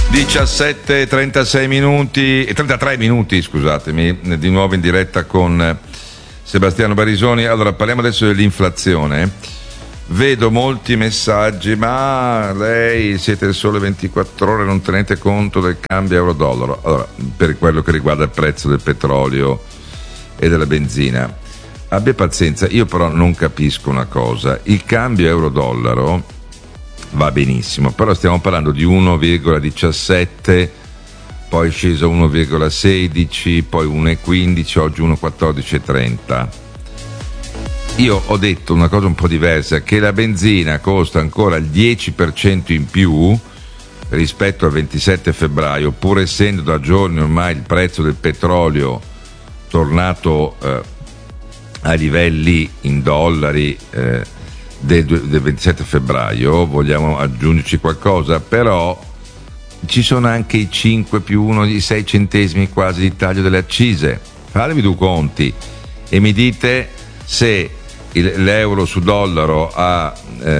17:36 minuti e 33 minuti, scusatemi, di nuovo in diretta con Sebastiano Barisoni. Allora, parliamo adesso dell'inflazione. Vedo molti messaggi, ma lei siete il Sole 24 Ore, non tenete conto del cambio euro-dollaro. Allora, per quello che riguarda il prezzo del petrolio e della benzina, abbia pazienza, io però non capisco una cosa. Il cambio euro-dollaro va benissimo, però stiamo parlando di 1,17, poi è sceso a 1,16, poi 1,15, oggi 1,14,30. Io ho detto una cosa un po' diversa, che la benzina costa ancora il 10% in più rispetto al 27 febbraio, pur essendo da giorni ormai il prezzo del petrolio tornato a livelli in dollari del 27 febbraio. Vogliamo aggiungerci qualcosa, però ci sono anche i 5 più 1, i 6 centesimi quasi di taglio delle accise. Fatevi due conti e mi dite se l'euro su dollaro ha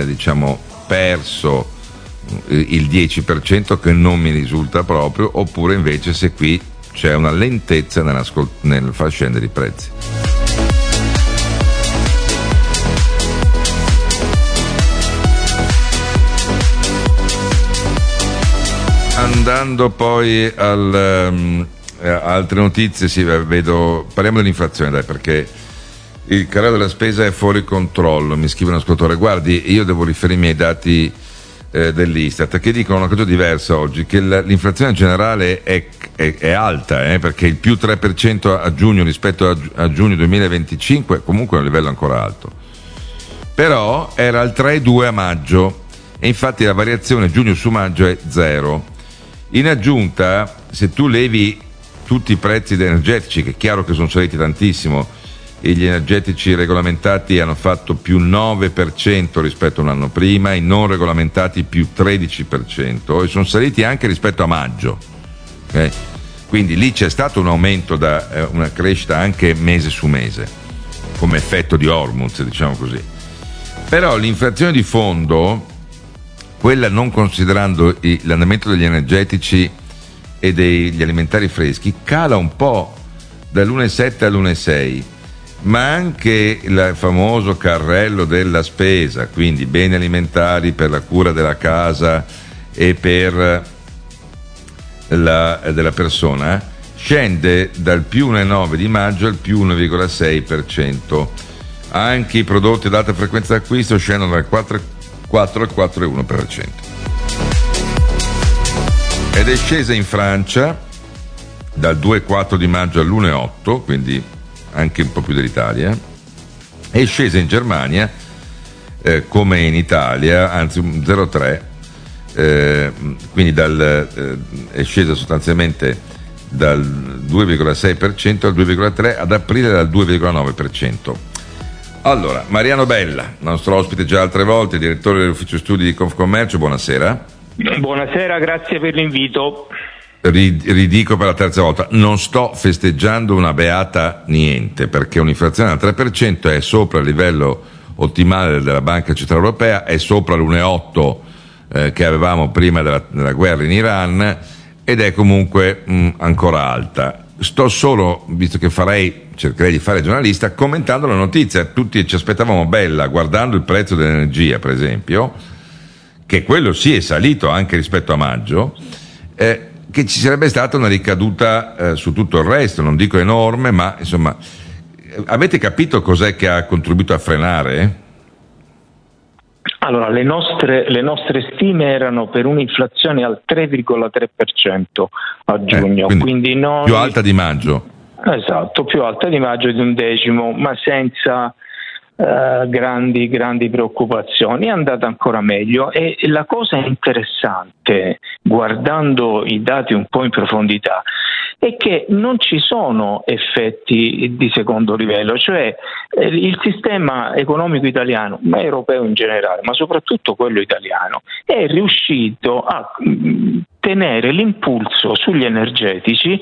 perso il 10%, che non mi risulta proprio, oppure invece se qui c'è una lentezza nel far scendere i prezzi. Andando poi altre notizie, parliamo dell'inflazione, dai, perché il calo della spesa è fuori controllo. Mi scrive un ascoltatore: guardi, io devo riferirmi ai dati dell'Istat, che dicono una cosa diversa oggi, che l'inflazione generale è alta, perché il più 3% a giugno rispetto a giugno 2025 comunque è un livello ancora alto, però era al 3,2 a maggio, e infatti la variazione giugno su maggio è 0. In aggiunta, se tu levi tutti i prezzi energetici, che è chiaro che sono saliti tantissimo, e gli energetici regolamentati hanno fatto più 9% rispetto a un anno prima, i non regolamentati più 13%, e sono saliti anche rispetto a maggio, okay? Quindi lì c'è stato un aumento, una crescita anche mese su mese, come effetto di Hormuz, diciamo così. Però l'inflazione di fondo, quella non considerando l'andamento degli energetici e degli alimentari freschi, cala un po' dall'1,7 all'1,6, ma anche il famoso carrello della spesa, quindi beni alimentari per la cura della casa e per della persona, scende dal più 1,9 di maggio al più 1,6%. Anche i prodotti ad alta frequenza d'acquisto scendono dal 4 al 4,1%. Ed è scesa in Francia dal 2,4 di maggio all'1,8, quindi anche un po' più dell'Italia. È scesa in Germania come in Italia, anzi 0,3, quindi è scesa sostanzialmente dal 2,6% al 2,3%, ad aprile dal 2,9%. Allora, Mariano Bella, nostro ospite già altre volte, direttore dell'ufficio studi di Confcommercio, buonasera. Buonasera, grazie per l'invito. Ridico per la terza volta, non sto festeggiando una beata niente, perché un'inflazione al 3% è sopra il livello ottimale della Banca Centrale Europea, è sopra l'1,8 che avevamo prima della guerra in Iran, ed è comunque ancora alta. Sto solo, visto che cercherei di fare giornalista, commentando la notizia. Tutti ci aspettavamo Bella, guardando il prezzo dell'energia per esempio, che quello sì è salito anche rispetto a maggio, che ci sarebbe stata una ricaduta su tutto il resto, non dico enorme, ma insomma, avete capito cos'è che ha contribuito a frenare? Allora, le nostre stime erano per un'inflazione al 3,3% a giugno, quindi più alta di maggio. Esatto, più alta di maggio di 1/10, ma senza grandi preoccupazioni. È andata ancora meglio, e la cosa interessante, guardando i dati un po' in profondità, è che non ci sono effetti di secondo livello, cioè il sistema economico italiano, ma europeo in generale, ma soprattutto quello italiano, è riuscito a tenere l'impulso sugli energetici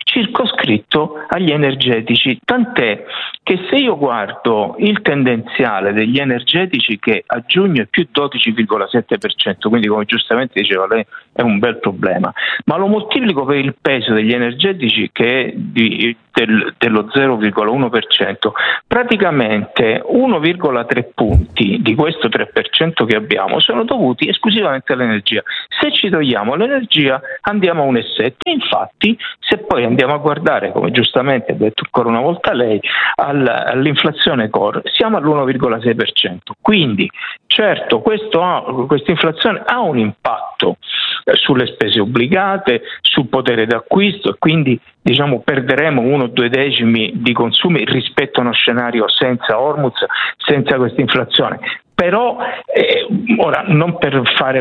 circoscritto agli energetici, tant'è che se io guardo il tendenziale degli energetici, che a giugno è più 12,7%, quindi come giustamente diceva lei è un bel problema, ma lo moltiplico per il peso degli energetici, che è dello 0,1%, praticamente 1,3 punti di questo 3% che abbiamo sono dovuti esclusivamente all'energia. Se ci togliamo l'energia andiamo a 1,7. Infatti, se poi andiamo a guardare, come giustamente ha detto ancora una volta lei, all'inflazione core, siamo all'1,6%. Quindi certo questa inflazione ha un impatto sulle spese obbligate, sul potere d'acquisto, e quindi perderemo 1-2 decimi di consumi rispetto a uno scenario senza Hormuz, senza questa inflazione. Però ora, non per fare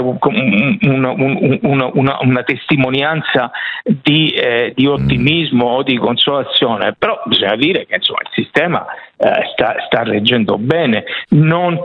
una testimonianza di ottimismo o di consolazione, però bisogna dire che il sistema sta reggendo bene. Non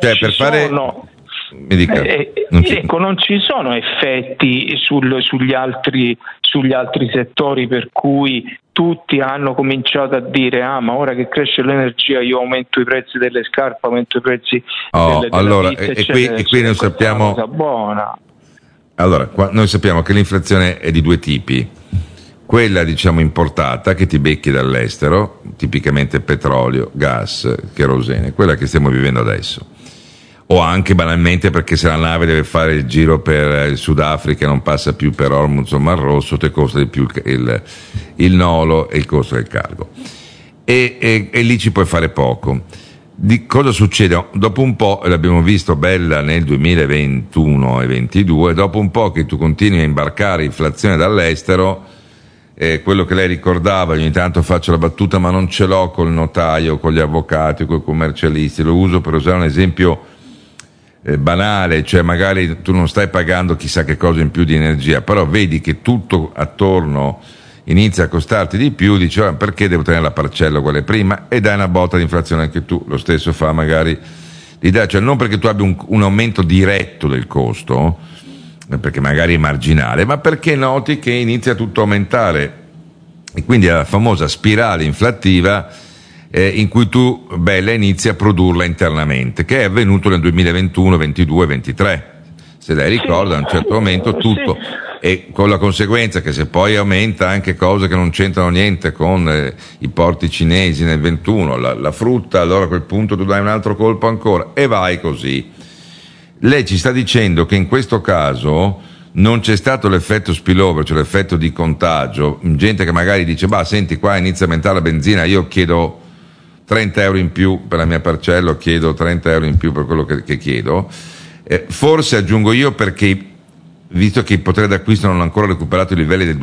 ci sono effetti sugli altri settori per cui tutti hanno cominciato a dire ma ora che cresce l'energia io aumento i prezzi delle scarpe, aumento i prezzi allora, pizza, e qui noi sappiamo, cosa buona. Allora, noi sappiamo che l'inflazione è di due tipi: quella importata, che ti becchi dall'estero, tipicamente petrolio, gas, kerosene, quella che stiamo vivendo adesso, o anche banalmente perché se la nave deve fare il giro per il Sudafrica e non passa più per Hormuz o Mar Rosso, ti costa di più il nolo e il costo del cargo, e lì ci puoi fare poco. Di cosa succede? Dopo un po', l'abbiamo visto bella nel 2021 e 2022, dopo un po' che tu continui a imbarcare inflazione dall'estero, quello che lei ricordava, ogni tanto faccio la battuta, ma non ce l'ho col notaio, con gli avvocati, con i commercialisti, lo uso per usare un esempio banale, cioè magari tu non stai pagando chissà che cosa in più di energia, però vedi che tutto attorno inizia a costarti di più, dici perché devo tenere la parcella uguale prima, e dai una botta di inflazione anche tu. Lo stesso fa magari l'idea, cioè non perché tu abbia un aumento diretto del costo, perché magari è marginale, ma perché noti che inizia tutto a aumentare, e quindi è la famosa spirale inflattiva in cui tu, bella, inizi a produrla internamente, che è avvenuto nel 2021, 22, 23. Se lei ricorda, a un certo momento tutto, e con la conseguenza che se poi aumenta anche cose che non c'entrano niente con i porti cinesi nel 21, la frutta, allora a quel punto tu dai un altro colpo ancora, e vai così. Lei ci sta dicendo che in questo caso non c'è stato l'effetto spillover, cioè l'effetto di contagio, gente che magari dice senti, qua inizia a aumentare la benzina, io chiedo 30 euro in più per la mia parcella, chiedo 30 euro in più per quello che chiedo. Forse aggiungo io, perché visto che il potere d'acquisto non ha ancora recuperato i livelli del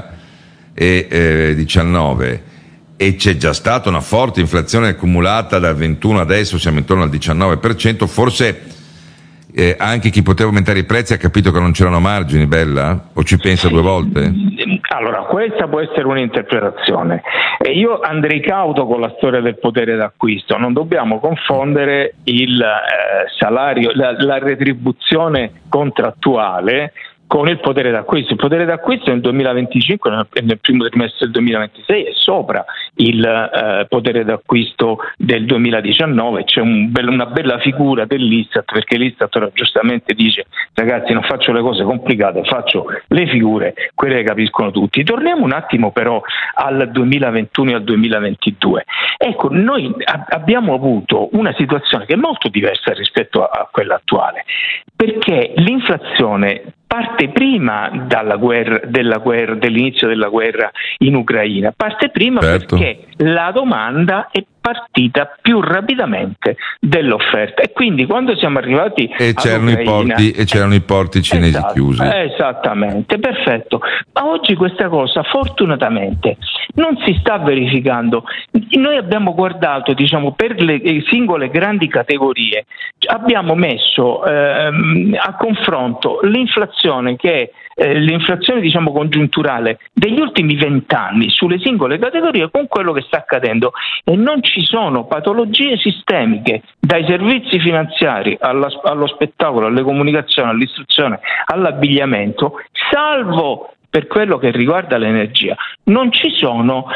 2019 e c'è già stata una forte inflazione accumulata dal 21, adesso siamo intorno al 19%, forse anche chi poteva aumentare i prezzi ha capito che non c'erano margini, bella? O ci pensa due volte? Allora, questa può essere un'interpretazione. Io andrei cauto con la storia del potere d'acquisto. Non dobbiamo confondere il salario, la retribuzione contrattuale con il potere d'acquisto. Il potere d'acquisto nel 2025, nel primo trimestre del 2026, è sopra il potere d'acquisto del 2019. C'è una bella figura dell'Istat, perché l'Istat ora giustamente dice: ragazzi, non faccio le cose complicate, faccio le figure, quelle che capiscono tutti. Torniamo un attimo però al 2021 e al 2022. Ecco, noi abbiamo avuto una situazione che è molto diversa rispetto a quella attuale, perché l'inflazione parte prima dell'inizio della guerra in Ucraina, parte prima perché la domanda è partita più rapidamente dell'offerta, e quindi quando siamo arrivati c'erano i porti cinesi chiusi. Esattamente, perfetto. Ma oggi questa cosa fortunatamente non si sta verificando. Noi abbiamo guardato, per le singole grandi categorie, abbiamo messo a confronto l'inflazione che è l'inflazione congiunturale degli ultimi 20 anni sulle singole categorie con quello che sta accadendo, e non ci ci sono patologie sistemiche, dai servizi finanziari allo spettacolo, alle comunicazioni, all'istruzione, all'abbigliamento, salvo per quello che riguarda l'energia. Non ci sono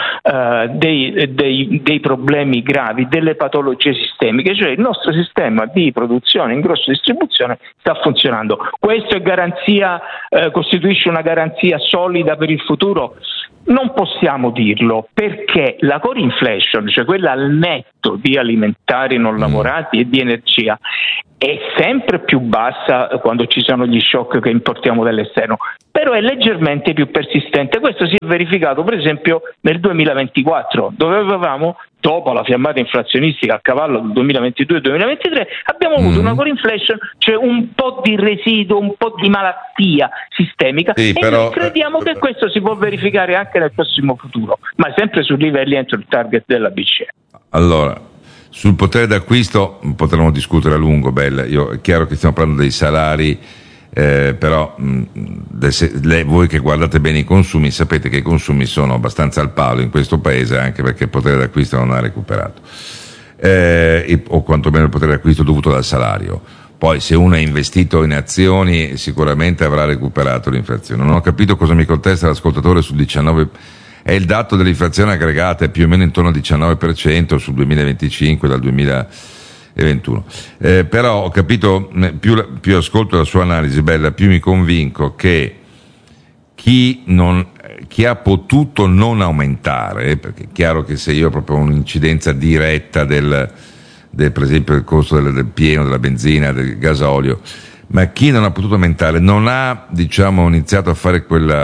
dei problemi gravi, delle patologie sistemiche, cioè il nostro sistema di produzione in grossa distribuzione sta funzionando. Questo è garanzia, costituisce una garanzia solida per il futuro? Non possiamo dirlo, perché la core inflation, cioè quella al netto di alimentari non lavorati e di energia, è sempre più bassa quando ci sono gli shock che importiamo dall'esterno, però è leggermente più persistente. Questo si è verificato per esempio nel 2024, dove avevamo, dopo la fiammata inflazionistica a cavallo del 2022-2023, abbiamo avuto una core inflation, cioè un po' di residuo, un po' di malattia sistemica, e noi crediamo che questo si può verificare anche nel prossimo futuro, ma sempre su livelli entro il target della BCE. Allora, sul potere d'acquisto potremmo discutere a lungo, Bella. È chiaro che stiamo parlando dei salari, però voi che guardate bene i consumi sapete che i consumi sono abbastanza al palo in questo paese, anche perché il potere d'acquisto non ha recuperato, o quantomeno il potere d'acquisto dovuto dal salario. Poi se uno è investito in azioni sicuramente avrà recuperato l'inflazione. Non ho capito cosa mi contesta l'ascoltatore sul 19%. È il dato dell'inflazione aggregata, è più o meno intorno al 19% sul 2025 dal 2021. Però ho capito, più ascolto la sua analisi, Bella, più mi convinco che chi ha potuto non aumentare, perché è chiaro che se io ho proprio un'incidenza diretta del per esempio del costo del pieno, della benzina, del gasolio, ma chi non ha potuto aumentare non ha, diciamo, iniziato a fare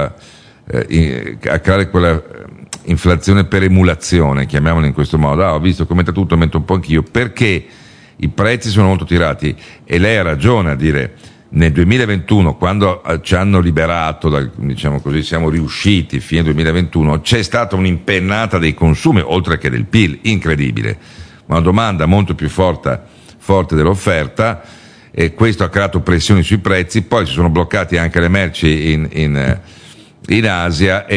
a creare quella inflazione per emulazione, chiamiamola in questo modo. Ho visto come tutto, aumento un po' anch'io, perché i prezzi sono molto tirati, e lei ha ragione a dire nel 2021, quando ci hanno liberato, diciamo così, siamo riusciti fine 2021, c'è stata un'impennata dei consumi oltre che del PIL incredibile, una domanda molto più forte dell'offerta, e questo ha creato pressioni sui prezzi. Poi si sono bloccati anche le merci in Asia,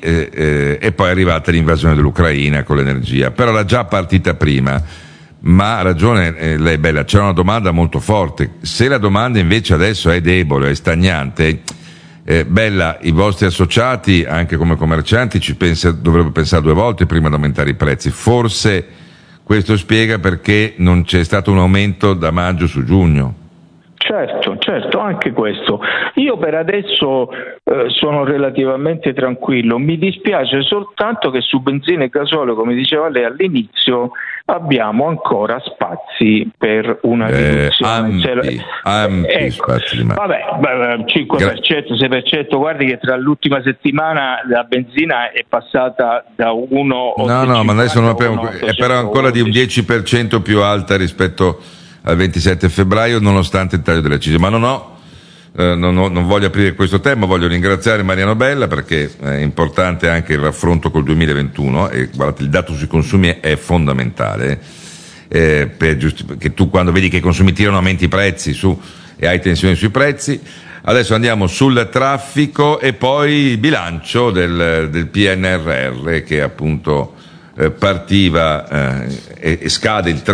e poi è arrivata l'invasione dell'Ucraina con l'energia, però era già partita prima. Ma ha ragione lei, Bella, c'è una domanda molto forte. Se la domanda invece adesso è debole, è stagnante, Bella, i vostri associati anche come commercianti dovrebbero pensare due volte prima di aumentare i prezzi. Forse questo spiega perché non c'è stato un aumento da maggio su giugno. Certo, anche questo. Io per adesso sono relativamente tranquillo. Mi dispiace soltanto che su benzina e gasolio, come diceva lei all'inizio, abbiamo ancora spazi per una riduzione. Ampi spazi di vabbè, 5%, 6%. Guardi che tra l'ultima settimana la benzina è passata da 1 No, ma adesso non abbiamo, è però ancora di un 10% più alta rispetto al 27 febbraio, nonostante il taglio delle accise. Ma non voglio aprire questo tema, voglio ringraziare Mariano Bella, perché è importante anche il raffronto col 2021, e guardate, il dato sui consumi è fondamentale, che tu quando vedi che i consumi tirano aumenti i prezzi e hai tensioni sui prezzi. Adesso andiamo sul traffico e poi il bilancio del PNRR, che appunto partiva e scade il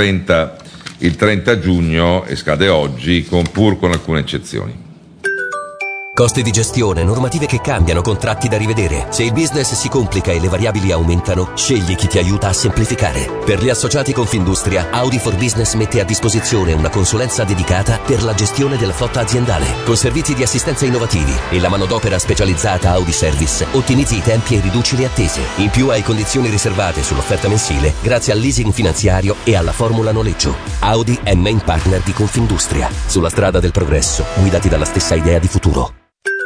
30 giugno, e scade oggi, pur con alcune eccezioni. Costi di gestione, normative che cambiano, contratti da rivedere. Se il business si complica e le variabili aumentano, scegli chi ti aiuta a semplificare. Per gli associati Confindustria, Audi for Business mette a disposizione una consulenza dedicata per la gestione della flotta aziendale, con servizi di assistenza innovativi e la manodopera specializzata Audi Service. Ottimizzi i tempi e riduci le attese. In più hai condizioni riservate sull'offerta mensile grazie al leasing finanziario e alla formula noleggio. Audi è main partner di Confindustria. Sulla strada del progresso, guidati dalla stessa idea di futuro.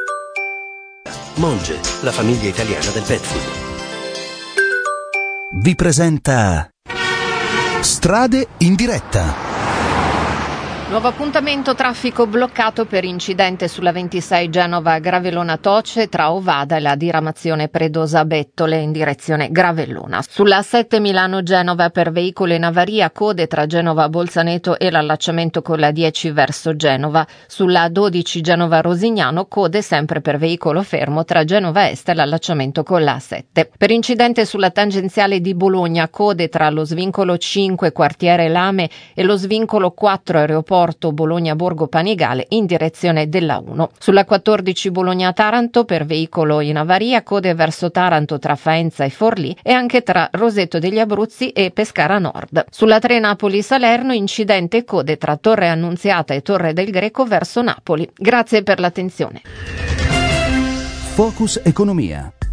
Monge, la famiglia italiana del pet food, vi presenta Strade in diretta. Nuovo appuntamento, traffico bloccato per incidente sulla 26 Genova-Gravellona-Toce tra Ovada e la diramazione Predosa-Bettole in direzione Gravellona. Sulla 7 Milano-Genova per veicolo in avaria, code tra Genova-Bolzaneto e l'allacciamento con la 10 verso Genova. Sulla 12 Genova-Rosignano, code sempre per veicolo fermo tra Genova Est e l'allacciamento con la 7. Per incidente sulla tangenziale di Bologna, code tra lo svincolo 5 quartiere Lame e lo svincolo 4 aeroporto Bologna-Borgo Panigale in direzione della 1. Sulla 14 Bologna-Taranto per veicolo in avaria, code verso Taranto tra Faenza e Forlì e anche tra Roseto degli Abruzzi e Pescara Nord. Sulla 3 Napoli-Salerno, incidente, code tra Torre Annunziata e Torre del Greco verso Napoli. Grazie per l'attenzione. Focus Economia.